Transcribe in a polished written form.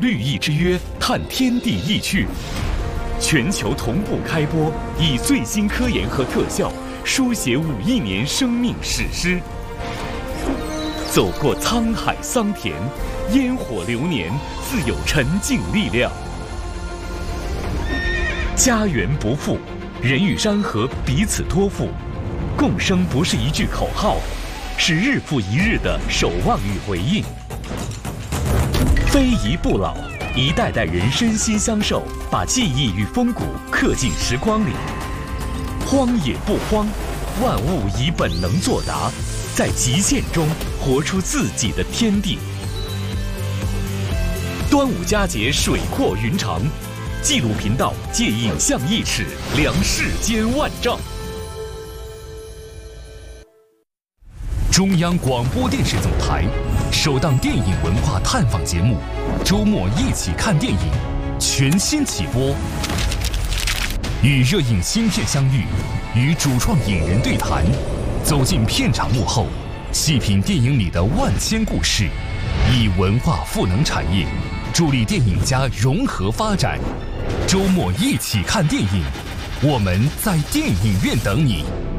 绿意之约，探天地异趣。全球同步开播，以最新科研和特效书写5亿年生命史诗。走过沧海桑田，烟火流年，自有沉静力量。家园不负，人与山河彼此托付。共生不是一句口号，是日复一日的守望与回应。非遗不老，一代代人身心相授，把记忆与风骨刻进时光里。荒野不荒，万物以本能作答，在极限中活出自己的天地。端午佳节水阔云长，纪录频道借影像1尺，量世间万丈。 中央广播电视总台首档电影文化探访节目《周末一起看电影》全新起播，与热映新片相遇，与主创影人对谈，走进片场幕后，细品电影里的万千故事，以文化赋能产业，助力电影家融合发展。周末一起看电影，我们在电影院等你。